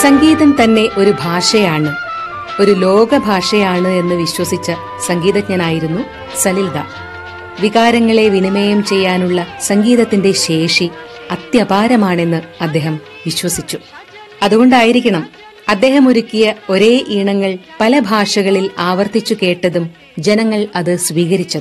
സംഗീതം തന്നെ ഒരു ഭാഷയാണ്, ഒരു ലോകഭാഷയാണ് എന്ന് വിശ്വസിച്ച സംഗീതജ്ഞനായിരുന്നു സലിൽദ. വികാരങ്ങളെ വിനിമയം ചെയ്യാനുള്ള സംഗീതത്തിന്റെ ശേഷി അത്യപാരമാണെന്ന് അദ്ദേഹം വിശ്വസിച്ചു. അതുകൊണ്ടായിരിക്കണം അദ്ദേഹം ഒരുക്കിയ ഒരേ ഈണങ്ങൾ പല ഭാഷകളിൽ ആവർത്തിച്ചു കേട്ടതും ജനങ്ങൾ അത് സ്വീകരിച്ചതും.